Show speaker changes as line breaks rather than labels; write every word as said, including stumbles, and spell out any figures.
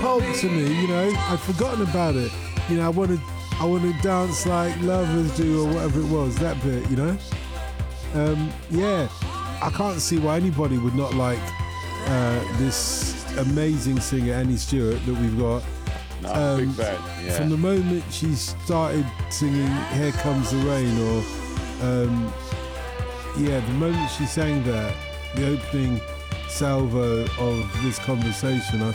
pulp to me, you know. I'd forgotten about it. You know, I wanted, I wanted to dance like lovers do or whatever it was, that bit, you know. Um, yeah, I can't see why anybody would not like uh, this amazing singer Annie Stewart that we've got.
No,
um,
big fan. Yeah.
From the moment she started singing "Here Comes the Rain," or um, yeah, the moment she sang that, the opening salvo of this conversation, I